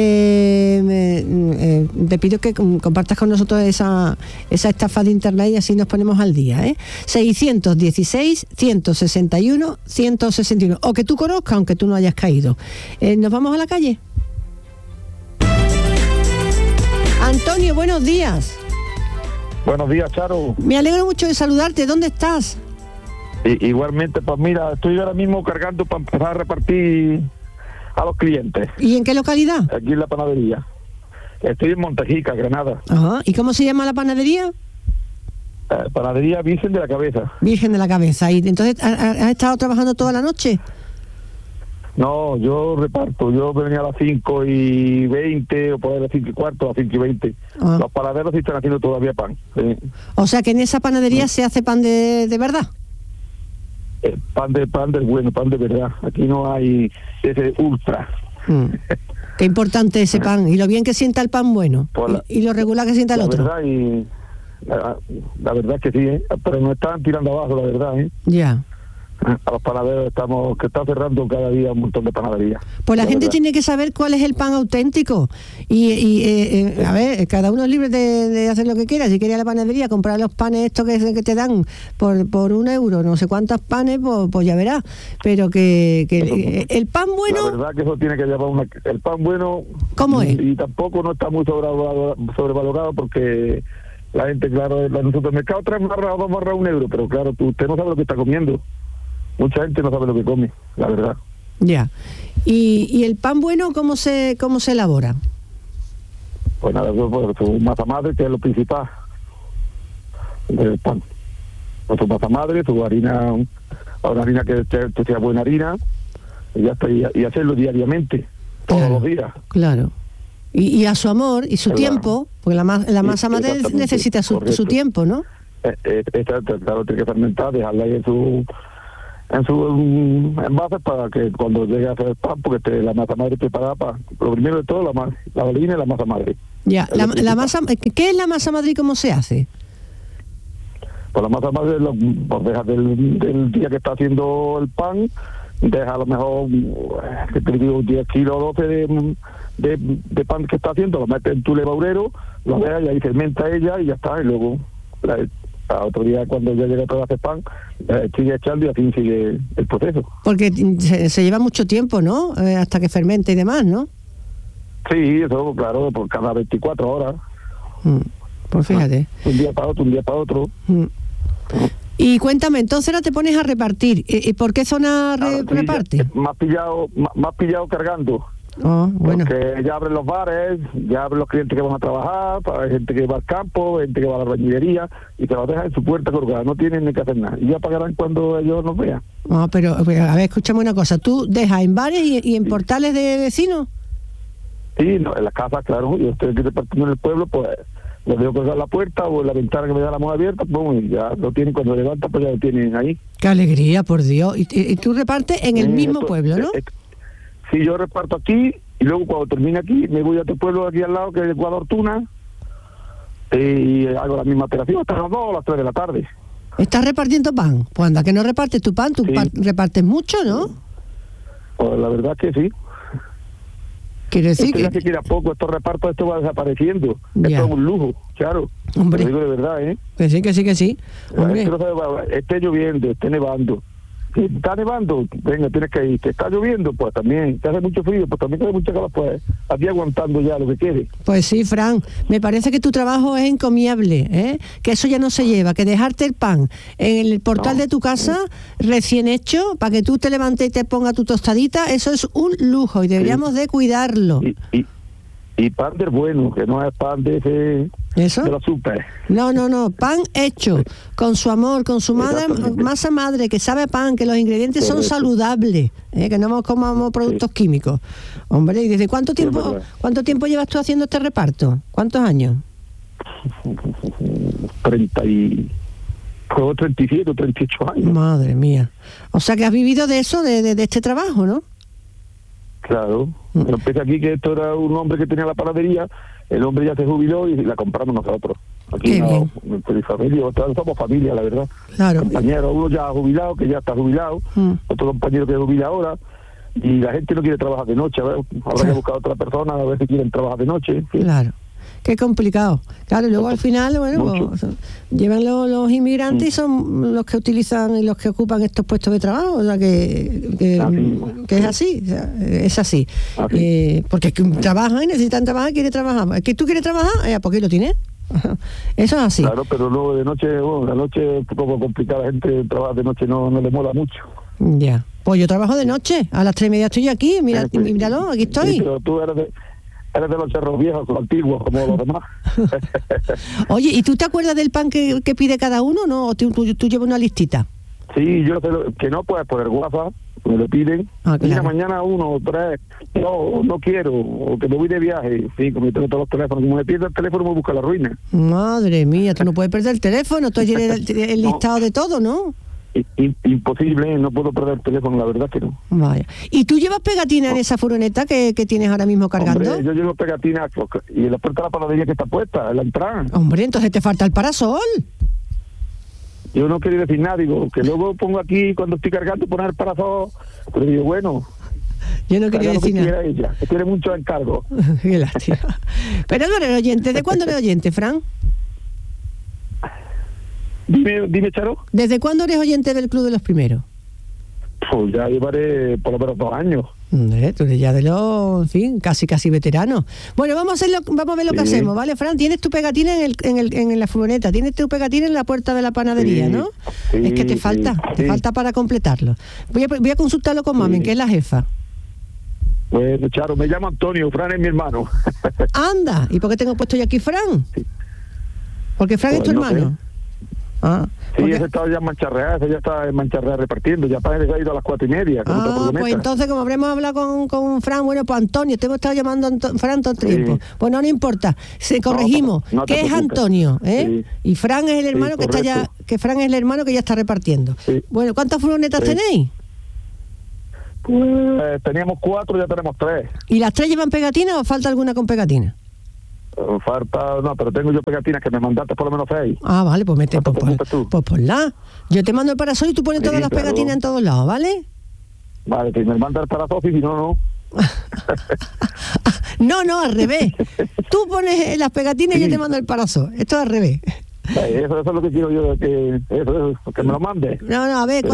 Te pido que compartas con nosotros esa estafa de Internet y así nos ponemos al día, 616 161 161, o que tú conozcas aunque tú no hayas caído. ¿Nos vamos a la calle? Antonio, buenos días.
Buenos días, Charo.
Me alegro mucho de saludarte. ¿Dónde estás?
Igualmente, pues mira, estoy ahora mismo cargando para empezar a repartir a los clientes.
¿Y en qué localidad?
Aquí en la panadería. Estoy en Montejica, Granada.
Ajá. ¿Y cómo se llama la panadería?
Panadería Virgen de la Cabeza.
Virgen de la Cabeza. ¿Y entonces has estado trabajando toda la noche?
No, yo reparto. Yo venía a las 5:20 o por ahí a las 5:15, a las 5:20. Ah. Los panaderos sí están haciendo todavía pan. Sí.
O sea que en esa panadería se hace pan de verdad.
Pan del bueno, pan de verdad. Aquí no hay ese ultra.
Qué importante ese pan. Y lo bien que sienta el pan bueno. Y lo regular que sienta el otro.
La verdad que sí, pero nos están tirando abajo, la verdad.
Ya.
A los panaderos que están cerrando cada día un montón de panaderías.
Pues la gente tiene que saber cuál es el pan auténtico y a ver, cada uno es libre de hacer lo que quiera. Si quiere ir a la panadería comprar los panes estos que te dan por €1, no sé cuántos panes, pues ya verás. Pero que el pan bueno...
La verdad que eso tiene que llevar el pan bueno...
¿Cómo es?
Y tampoco no está muy sobrevalorado porque la gente, claro, en los supermercados traen barra o 2 barras €1, pero claro, usted no sabe lo que está comiendo. Mucha gente no sabe lo que come, la verdad.
Ya. ¿Y el pan bueno cómo se elabora?
Pues nada, su masa madre, que es lo principal del pan. Con su masa madre, su harina, una harina que sea buena harina, y ya está, y hacerlo diariamente, todos los días.
Claro. Y a su amor y su tiempo, porque la masa madre necesita su tiempo, ¿no?
Claro, tiene que fermentar, dejarla ahí envases para que cuando llegue a hacer el pan, porque esté la masa madre preparada para, lo primero de todo, la harina y la masa madre.
Ya, la masa, ¿qué es la masa madre y cómo se hace?
Pues la masa madre, pues dejas del día que está haciendo el pan, deja a lo mejor, que te digo, 10 kilos o 12 de pan que está haciendo, lo metes en tu levadurero, lo dejas y ahí fermenta ella y ya está, y luego a otro día cuando ya llega todo a hacer pan, sigue echando y así sigue el proceso.
Porque se lleva mucho tiempo, ¿no? Hasta que fermente y demás, ¿no?
Sí, eso, claro, por cada 24 horas.
Pues fíjate.
Un día para otro.
Y cuéntame, entonces ahora te pones a repartir. ¿Y por qué zona reparte?
Más pillado cargando.
Oh, bueno.
Porque ya abren los bares, ya abren los clientes que van a trabajar, hay gente que va al campo, gente que va a la bañilería y se los dejan en su puerta colgada, no tienen ni que hacer nada. Y ya pagarán cuando ellos nos vean.
No, pero a ver, escúchame una cosa. ¿Tú dejas en bares y en portales de vecinos?
Sí, no, en las casas, claro. Yo estoy aquí repartiendo en el pueblo, pues les dejo colgar la puerta o en la ventana que me da la mano abierta, pues y ya lo tienen cuando levantan, pues ya lo tienen ahí.
¡Qué alegría, por Dios! Y tú repartes en el mismo pueblo, ¿no?
Sí, yo reparto aquí y luego cuando termine aquí me voy a otro pueblo aquí al lado que es Ecuador Tuna y hago la misma operación hasta las 2 o las 3 de la tarde.
¿Estás repartiendo pan? Pues anda, que no repartes tu pan, repartes mucho, ¿no?
Pues la verdad que sí.
Quiere decir
que... que queda poco, estos repartos, esto va desapareciendo.
Ya.
Esto es un lujo, claro.
Hombre.
Lo digo de verdad, ¿eh?
Que sí. Hombre.
Esté lloviendo, esté nevando. Si está nevando, venga, tienes que ir. Que está lloviendo, pues también. Te hace mucho frío, pues también te hace mucha calor, pues aquí aguantando ya lo que quede.
Pues sí, Fran, me parece que tu trabajo es encomiable, ¿eh? Que eso ya no se lleva, que dejarte el pan en el portal de tu casa recién hecho, para que tú te levantes y te pongas tu tostadita, eso es un lujo y deberíamos de cuidarlo.
Y pan del bueno, que no es pan de ese...
¿Eso?
De la super.
No, pan hecho, con su amor, con su masa madre, que sabe a pan, que los ingredientes son saludables, que no comamos productos químicos. Hombre, ¿y desde cuánto tiempo llevas tú haciendo este reparto? ¿Cuántos años?
37 o 38 años.
Madre mía. O sea que has vivido de eso, de este trabajo, ¿no?
Claro. Pero empecé aquí que esto era un hombre que tenía la panadería, el hombre ya se jubiló y la compramos nosotros. Aquí mi familia, somos familia, la verdad.
Claro.
Compañeros, uno ya jubilado, que ya está jubilado, otro compañero que jubila ahora, y la gente no quiere trabajar de noche, a ver, habrá que buscar a otra persona a ver si quieren trabajar de noche. ¿Sí?
Claro. Qué complicado. Claro, y luego al final, bueno, pues, llevan los inmigrantes y son los que utilizan y los que ocupan estos puestos de trabajo, o sea que es así, o sea, es así. Porque trabajan y necesitan trabajar, quiere trabajar. ¿Que tú quieres trabajar? ¿Por qué lo tienes? Eso es así.
Claro, pero luego de noche, la noche es un poco complicada, la gente trabaja de noche, no le mola mucho.
Ya. Pues yo trabajo de noche, a las 3:30 estoy aquí, míralo, aquí estoy.
Sí, pero tú eres de los cerros viejos, los antiguos, como los demás.
Oye, ¿y tú te acuerdas del pan que pide cada uno, no? ¿O tú llevas una listita?
Sí, yo sé que no puedes poner WhatsApp, me lo piden.
Claro.
Mira, mañana 1 o 3, no quiero, o que me voy de viaje. Sí, como yo tengo todos los teléfonos, como me pierdo el teléfono me busca la ruina.
Madre mía, tú no puedes perder el teléfono, tú tienes el listado de todo, ¿no?
Imposible, no puedo perder el teléfono, la verdad que no.
Vaya. ¿Y tú llevas pegatina en esa furgoneta que tienes ahora mismo cargando?
Hombre, yo llevo pegatina y en la puerta de la panadería que está puesta, en la entrada.
Hombre, entonces te falta el parasol.
Yo no quería decir nada, digo, que luego pongo aquí cuando estoy cargando poner el parasol, pero digo, bueno...
Yo no quería decir nada.
Ella, que tiene mucho encargo.
Qué lástima. Pero no eres oyente, ¿de cuándo eres oyente, Fran?
Dime, Charo.
¿Desde cuándo eres oyente del Club de los Primeros?
Pues ya llevaré por lo menos 2 años.
Tú eres ya de los, en fin, casi veterano. Bueno, vamos a ver lo que hacemos, ¿vale, Fran? Tienes tu pegatina en la furgoneta, tienes tu pegatina en la puerta de la panadería, ¿no? Es que te falta para completarlo. Voy a consultarlo con Mami, que es la jefa.
Bueno, Charo, me llamo Antonio, Fran es mi hermano.
Anda, ¿y por qué tengo puesto yo aquí Fran? Porque Fran es tu hermano.
Sí, ese estaba ya en Mancharreá, ese ya está en Mancharreá repartiendo, ya parece que ha ido a las 4:30.
Pues entonces, como habremos hablado con Fran, bueno, pues Antonio, te hemos estado llamando Fran todo el tiempo. Pues no importa, corregimos, que es Antonio,
Sí.
Y Fran es el hermano que está ya, que Fran es el hermano que ya está repartiendo. Sí. Bueno, ¿cuántas furgonetas tenéis?
Pues teníamos 4, ya tenemos 3.
¿Y las 3 llevan pegatina o falta alguna con pegatina?
Pero tengo yo pegatinas que me mandaste por lo menos 6.
Vale, pues mete, pues ponla. Yo te mando el parasol y tú pones todas las pegatinas en todos lados, ¿vale?
Vale, que me manda el parasol y si no.
No, al revés. Tú pones las pegatinas y yo te mando el parasol. Esto es al revés.
Eso es lo que quiero yo, que me lo mande.
No, a ver,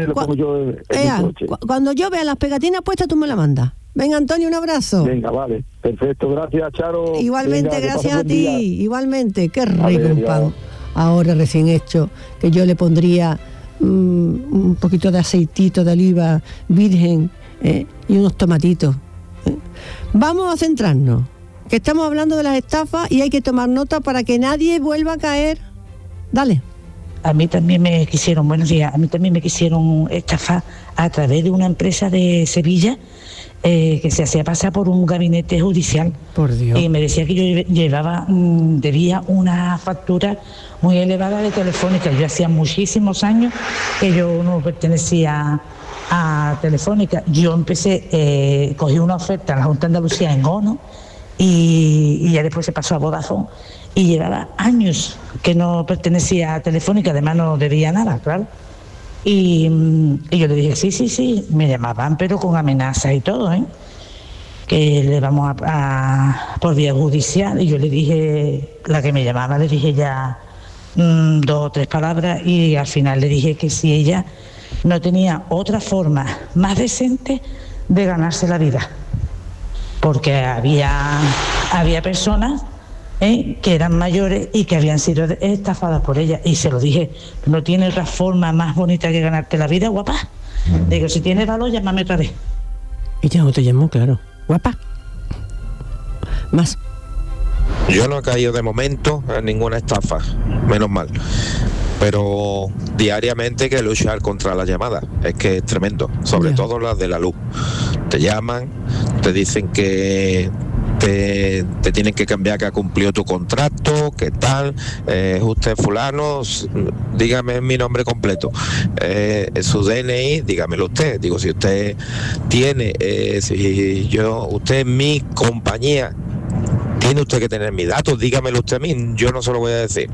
cuando yo vea las pegatinas puestas, tú me las mandas. Venga, Antonio, un abrazo.
Venga, vale. Perfecto, gracias, Charo.
Igualmente,
venga,
gracias a ti.
Día.
Igualmente, qué rico un pan. Ahora recién hecho, que yo le pondría un poquito de aceitito de oliva virgen y unos tomatitos. Vamos a centrarnos, que estamos hablando de las estafas y hay que tomar nota para que nadie vuelva a caer. Dale.
A mí también me quisieron, buenos días, a mí también me quisieron estafar a través de una empresa de Sevilla que se hacía pasar por un gabinete judicial.
Por Dios.
Y me decía que yo debía una factura muy elevada de Telefónica. Yo hacía muchísimos años que yo no pertenecía a Telefónica. Yo empecé, cogí una oferta en la Junta de Andalucía en ONO y ya después se pasó a Vodafone. Y llevaba años que no pertenecía a Telefónica, además no debía nada, claro. Y yo le dije, sí, me llamaban, pero con amenazas y todo, que le vamos a por vía judicial. Y yo le dije, la que me llamaba, le dije ya 2 o 3 palabras y al final le dije que si ella no tenía otra forma más decente de ganarse la vida. Porque había personas que eran mayores y que habían sido estafadas por ella, y se lo dije, no tiene otra forma más bonita que ganarte la vida, guapa. Digo, si tienes valor, llámame otra vez.
Y ya no te llamó, claro, guapa. Más.
Yo no he caído de momento en ninguna estafa, menos mal, pero diariamente hay que luchar contra las llamadas, es que es tremendo, sobre todo las de la luz. Te llaman, te dicen que te tienen que cambiar, que ha cumplido tu contrato, qué tal, usted fulano, dígame mi nombre completo, su DNI, dígamelo usted. Digo, si usted tiene, usted es mi compañía, tiene usted que tener mis datos, dígamelo usted a mí, yo no se lo voy a decir.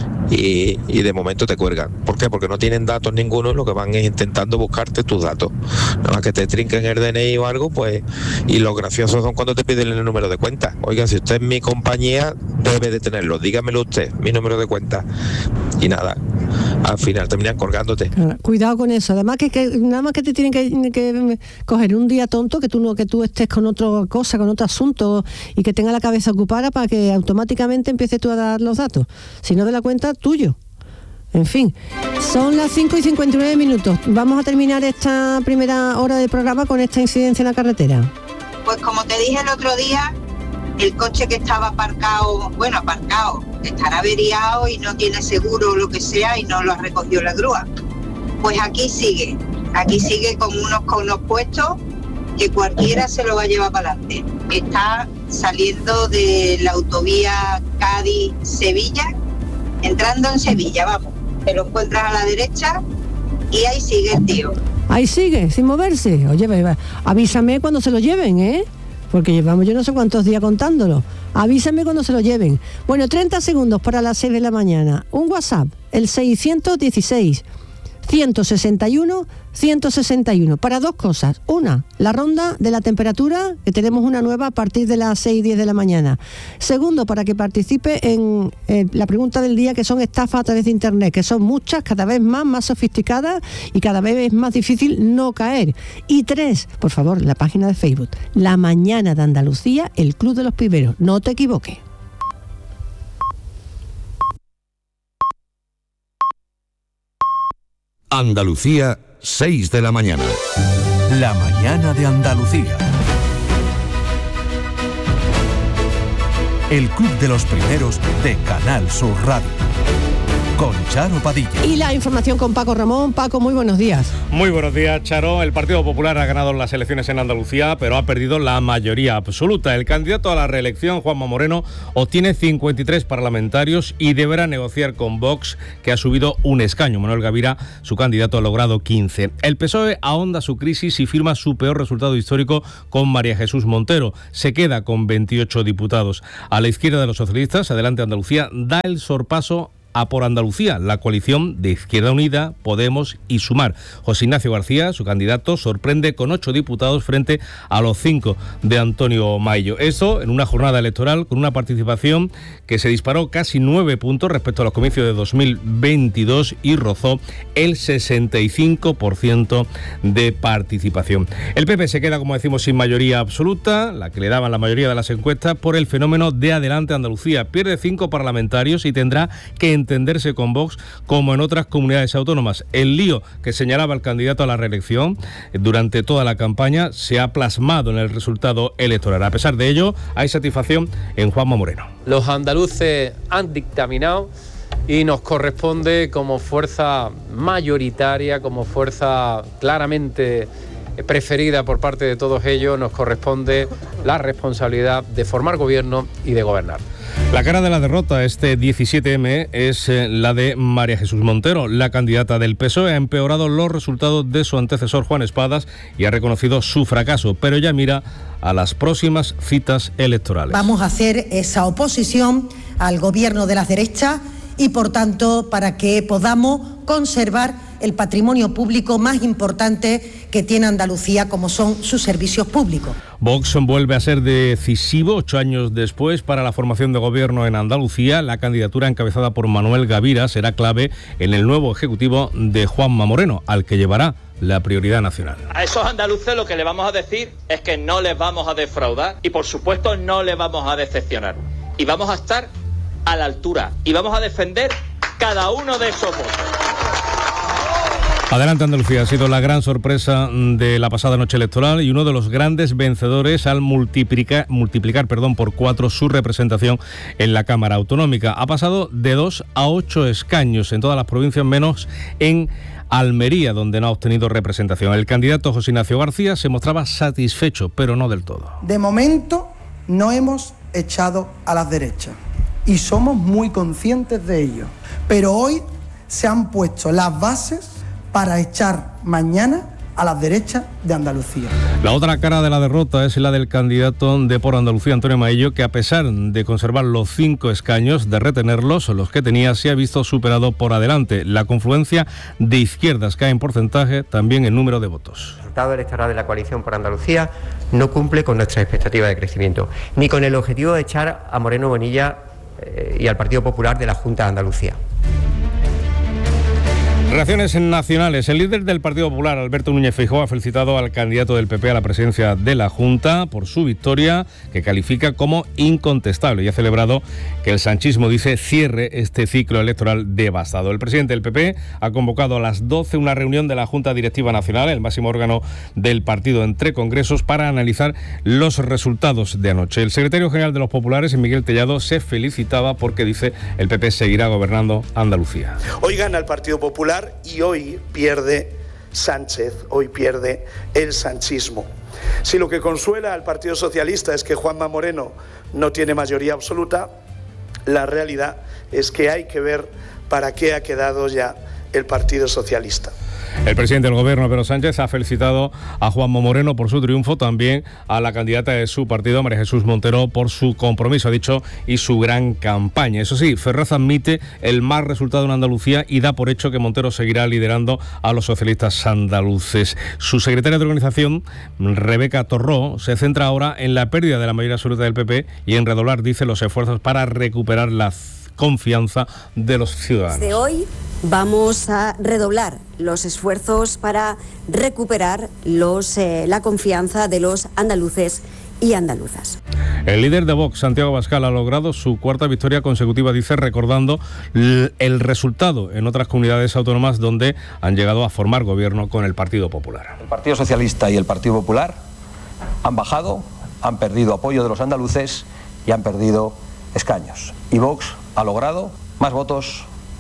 Y de momento te cuelgan. ¿Por qué? Porque no tienen datos ninguno, lo que van es intentando buscarte tus datos. Nada más que te trinquen el DNI o algo, pues. Y lo gracioso son cuando te piden el número de cuenta. Oiga, si usted es mi compañía, debe de tenerlo, dígamelo usted, mi número de cuenta. Y nada, al final terminan colgándote.
Cuidado con eso. Además que nada más que te tienen que coger un día tonto, que tú estés con otra cosa, con otro asunto, y que tenga la cabeza ocupada para que automáticamente empieces tú a dar los datos. Si no de la cuenta, tuyo. En fin, son las 5:59. Vamos a terminar esta primera hora del programa con esta incidencia en la carretera.
Pues como te dije el otro día, el coche que estaba aparcado, estará averiado y no tiene seguro o lo que sea y no lo ha recogido la grúa. Pues aquí sigue con unos conos puestos que cualquiera se lo va a llevar para adelante. Está saliendo de la autovía Cádiz-Sevilla, entrando en Sevilla, vamos, te lo encuentras a la derecha y ahí sigue el tío.
Ahí sigue, sin moverse. Oye, avísame cuando se lo lleven, porque llevamos yo no sé cuántos días contándolo. Avísame cuando se lo lleven. Bueno, 30 segundos para las 6 de la mañana. Un WhatsApp, el 616-161-161. Para 2 cosas. Una, la ronda de la temperatura, que tenemos una nueva a partir de las 6:10 de la mañana. Segundo, para que participe en la pregunta del día, que son estafas a través de internet, que son muchas, cada vez más sofisticadas y cada vez es más difícil no caer. Y 3, por favor, la página de Facebook, La Mañana de Andalucía, el Club de los Piberos. No te equivoques.
Andalucía, 6 de la mañana. La mañana de Andalucía. El Club de los Primeros de Canal Sur Radio. con Charo Padilla.
Y la información con Paco Ramón. Paco, muy buenos días.
Muy buenos días, Charo. El Partido Popular ha ganado las elecciones en Andalucía, pero ha perdido la mayoría absoluta. El candidato a la reelección, Juanma Moreno, obtiene 53 parlamentarios y deberá negociar con Vox, que ha subido un escaño. Manuel Gavira, su candidato, ha logrado 15. El PSOE ahonda su crisis y firma su peor resultado histórico con María Jesús Montero. Se queda con 28 diputados. A la izquierda de los socialistas, Adelante Andalucía da el sorpaso a Por Andalucía, la coalición de Izquierda Unida, Podemos y Sumar. José Ignacio García, su candidato, sorprende con 8 diputados frente a los 5 de Antonio Maillo. Esto en una jornada electoral con una participación que se disparó casi 9 puntos respecto a los comicios de 2022 y rozó el 65% de participación. El PP se queda, como decimos, sin mayoría absoluta, la que le daban la mayoría de las encuestas, por el fenómeno de Adelante Andalucía. Pierde 5 parlamentarios y tendrá que entenderse con Vox como en otras comunidades autónomas. El lío que señalaba el candidato a la reelección durante toda la campaña se ha plasmado en el resultado electoral. A pesar de ello, hay satisfacción en Juanma Moreno.
Los andaluces han dictaminado y nos corresponde, como fuerza mayoritaria, como fuerza claramente preferida por parte de todos ellos, nos corresponde la responsabilidad de formar gobierno y de gobernar.
La cara de la derrota este 17M es la de María Jesús Montero. La candidata del PSOE ha empeorado los resultados de su antecesor Juan Espadas y ha reconocido su fracaso, pero ya mira a las próximas citas electorales.
Vamos a hacer esa oposición al gobierno de las derechas y, por tanto, para que podamos conservar el patrimonio público más importante que tiene Andalucía, como son sus servicios públicos.
Vox vuelve a ser decisivo 8 años después para la formación de gobierno en Andalucía. La candidatura encabezada por Manuel Gavira será clave en el nuevo ejecutivo de Juanma Moreno, al que llevará la prioridad nacional.
A esos andaluces lo que le vamos a decir es que no les vamos a defraudar y, por supuesto, no les vamos a decepcionar. Y vamos a estar a la altura y vamos a defender cada uno de esos votos.
Adelante Andalucía ha sido la gran sorpresa de la pasada noche electoral y uno de los grandes vencedores al multiplicar por 4 su representación en la Cámara Autonómica. Ha pasado de 2 a 8 escaños en todas las provincias, menos en Almería, donde no ha obtenido representación. El candidato José Ignacio García se mostraba satisfecho, pero no del todo.
De momento no hemos echado a las derechas y somos muy conscientes de ello, pero hoy se han puesto las bases para echar mañana a las derechas de Andalucía.
La otra cara de la derrota es la del candidato de Por Andalucía, Antonio Maillo, que a pesar de conservar los 5 escaños, de retenerlos, los que tenía, se ha visto superado por Adelante. La confluencia de izquierdas cae en porcentaje, también en número de votos.
El resultado electoral de la coalición Por Andalucía no cumple con nuestra expectativa de crecimiento, ni con el objetivo de echar a Moreno Bonilla y al Partido Popular de la Junta de Andalucía.
Reacciones nacionales. El líder del Partido Popular, Alberto Núñez Feijóo, ha felicitado al candidato del PP a la presidencia de la Junta por su victoria, que califica como incontestable, y ha celebrado que el sanchismo, dice, cierre este ciclo electoral devastado. El presidente del PP ha convocado a las 12 una reunión de la Junta Directiva Nacional, el máximo órgano del partido entre congresos, para analizar los resultados de anoche. El secretario general de los populares, Miguel Tellado, se felicitaba porque, dice, el PP seguirá gobernando Andalucía.
Hoy gana el Partido Popular y hoy pierde Sánchez, hoy pierde el sanchismo. Si lo que consuela al Partido Socialista es que Juanma Moreno no tiene mayoría absoluta, la realidad es que hay que ver para qué ha quedado ya el Partido Socialista.
El presidente del Gobierno, Pedro Sánchez, ha felicitado a Juanma Moreno por su triunfo, también a la candidata de su partido, María Jesús Montero, por su compromiso, ha dicho, y su gran campaña. Eso sí, Ferraz admite el mal resultado en Andalucía y da por hecho que Montero seguirá liderando a los socialistas andaluces. Su secretaria de organización, Rebeca Torró, se centra ahora en la pérdida de la mayoría absoluta del PP y en redoblar, dice, los esfuerzos para recuperar la confianza de los ciudadanos.
Desde hoy vamos a redoblar los esfuerzos para recuperar la confianza de los andaluces y andaluzas.
El líder de Vox, Santiago Abascal, ha logrado su 4ª victoria consecutiva, dice, recordando el resultado en otras comunidades autónomas donde han llegado a formar gobierno con el Partido Popular.
El Partido Socialista y el Partido Popular han bajado, han perdido apoyo de los andaluces y han perdido escaños. Y Vox ha logrado más votos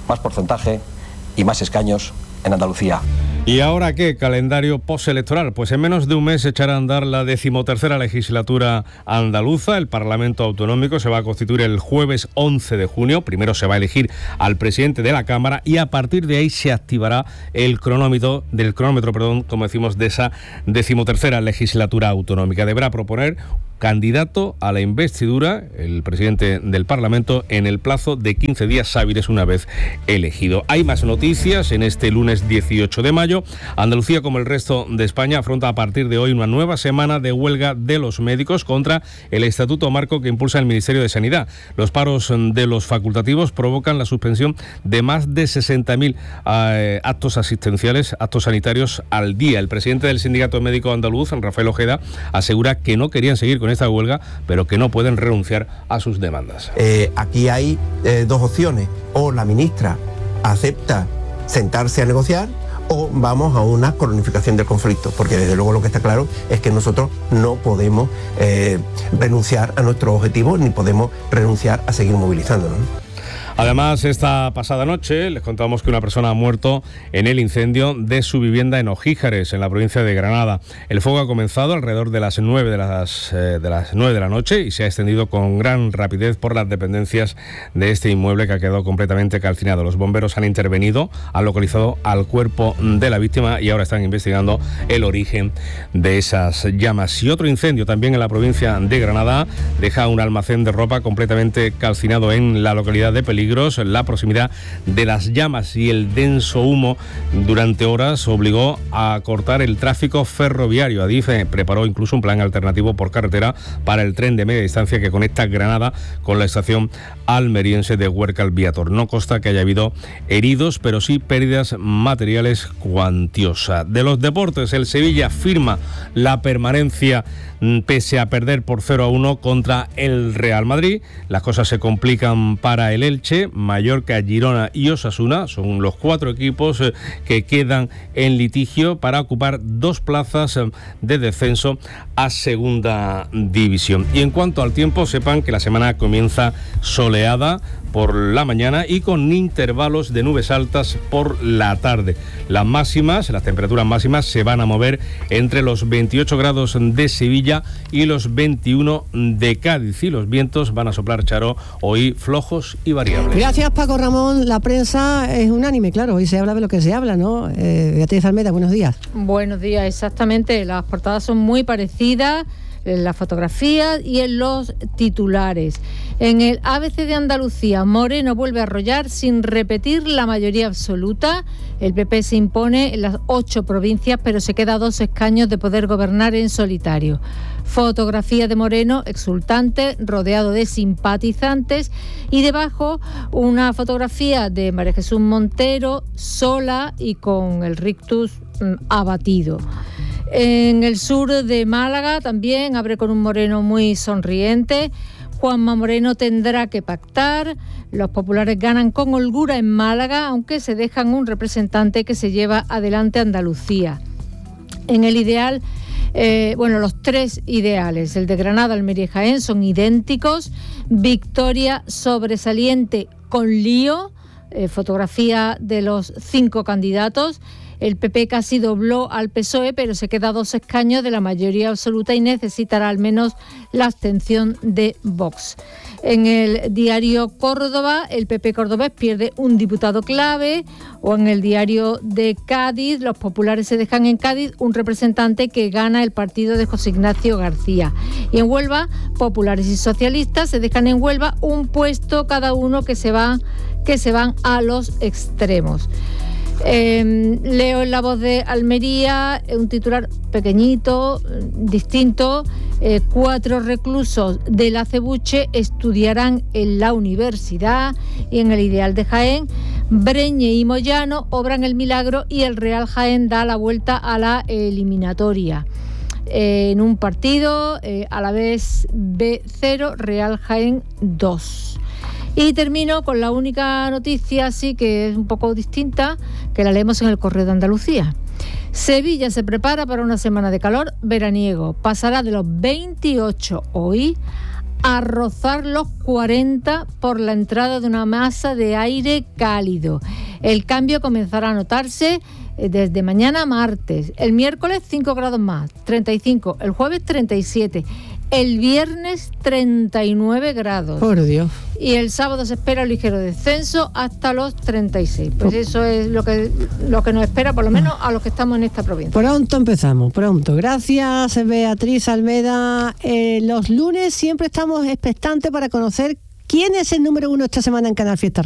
más porcentaje y más escaños en Andalucía.
¿Y ahora qué? Calendario postelectoral. Pues en menos de un mes echará a andar la 13ª legislatura andaluza. El Parlamento Autonómico se va a constituir el jueves 11 de junio. Primero se va a elegir al presidente de la Cámara y a partir de ahí se activará el cronómetro, como decimos, de esa 13ª legislatura autonómica. Deberá proponer candidato a la investidura, el presidente del Parlamento, en el plazo de 15 días hábiles una vez elegido. Hay más noticias en este lunes 18 de mayo. Andalucía, como el resto de España, afronta a partir de hoy una nueva semana de huelga de los médicos contra el estatuto marco que impulsa el Ministerio de Sanidad. Los paros de los facultativos provocan la suspensión de más de 60.000 actos asistenciales, actos sanitarios al día. El presidente del Sindicato Médico Andaluz, Rafael Ojeda, asegura que no querían seguir con esta huelga, pero que no pueden renunciar a sus demandas.
Aquí hay dos opciones: o la ministra acepta sentarse a negociar, o vamos a una cronificación del conflicto, porque desde luego lo que está claro es que nosotros no podemos renunciar a nuestros objetivos, ni podemos renunciar a seguir movilizándonos.
Además, esta pasada noche les contamos que una persona ha muerto en el incendio de su vivienda en Ojíjares, en la provincia de Granada. El fuego ha comenzado alrededor de las 9 de la noche y se ha extendido con gran rapidez por las dependencias de este inmueble, que ha quedado completamente calcinado. Los bomberos han intervenido, han localizado al cuerpo de la víctima y ahora están investigando el origen de esas llamas. Y otro incendio también en la provincia de Granada deja un almacén de ropa completamente calcinado en la localidad de Peligros. La proximidad de las llamas y el denso humo durante horas obligó a cortar el tráfico ferroviario. Adif preparó incluso un plan alternativo por carretera para el tren de media distancia que conecta Granada con la estación almeriense de Huércal Viator. No consta que haya habido heridos, pero sí pérdidas materiales cuantiosas. De los deportes, el Sevilla firma la permanencia pese a perder por 0-1 contra el Real Madrid. Las cosas se complican para el Elche. Mallorca, Girona y Osasuna son los 4 equipos que quedan en litigio para ocupar 2 plazas de descenso a segunda división. Y en cuanto al tiempo, sepan que la semana comienza soleada por la mañana y con intervalos de nubes altas por la tarde. Las temperaturas máximas se van a mover entre los 28 grados de Sevilla y los 21 de Cádiz, y los vientos van a soplar, Charo, hoy flojos y variables.
Gracias, Paco Ramón. La prensa es unánime, claro, hoy se habla de lo que se habla, ¿no? Beatriz Almeida, buenos días.
Buenos días, exactamente. Las portadas son muy parecidas, en las fotografías y en los titulares. En el ABC de Andalucía, Moreno vuelve a arrollar sin repetir la mayoría absoluta. El PP se impone en las 8 provincias, pero se queda a 2 escaños de poder gobernar en solitario. Fotografía de Moreno exultante, rodeado de simpatizantes, y debajo una fotografía de María Jesús Montero sola y con el rictus abatido. En el sur de Málaga también abre con un Moreno muy sonriente. Juanma Moreno tendrá que pactar. Los populares ganan con holgura en Málaga, aunque se dejan un representante que se lleva adelante Andalucía. En el ideal, los 3 ideales, el de Granada, Almería y Jaén, son idénticos. Victoria sobresaliente con lío, fotografía de los 5 candidatos. El PP casi dobló al PSOE, pero se queda a 2 escaños de la mayoría absoluta y necesitará al menos la abstención de Vox. En el diario Córdoba, el PP cordobés pierde un diputado clave, o en el diario de Cádiz, los populares se dejan en Cádiz un representante que gana el partido de José Ignacio García. Y en Huelva, populares y socialistas se dejan en Huelva un puesto cada uno que se van a los extremos. Leo en La Voz de Almería un titular pequeñito, distinto. 4 reclusos del Acebuche estudiarán en la universidad. Y en el Ideal de Jaén, Breñe y Moyano obran el milagro y el Real Jaén da la vuelta a la eliminatoria. En un partido, Alavés B0, Real Jaén 2. Y termino con la única noticia, sí, que es un poco distinta, que la leemos en el Correo de Andalucía. Sevilla se prepara para una semana de calor veraniego. Pasará de los 28 hoy a rozar los 40 por la entrada de una masa de aire cálido. El cambio comenzará a notarse desde mañana martes. El miércoles 5 grados más, 35. El jueves 37. El viernes 39 grados.
Por Dios.
Y el sábado se espera un ligero descenso hasta los 36. Pues eso es lo que nos espera, por lo menos a los que estamos en esta provincia.
Pronto empezamos, pronto. Gracias, Beatriz Almeda. Los lunes siempre estamos expectantes para conocer quién es el número 1 esta semana en Canal Fiesta Radio.